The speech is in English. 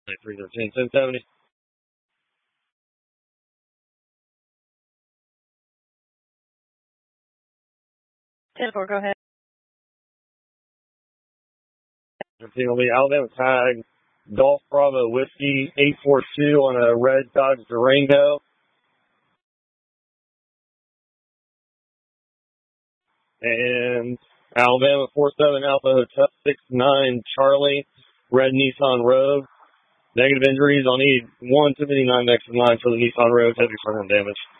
313, 1070. 10-4, go ahead. 13 will be Alabama tag Golf Bravo Whiskey 842 on a red Dodge Durango. And Alabama 47 Alpha Hotel 69 Charlie, red Nissan Rogue. Negative injuries. I'll need 1 259 next in line for the Nissan Rogue, heavy front end damage.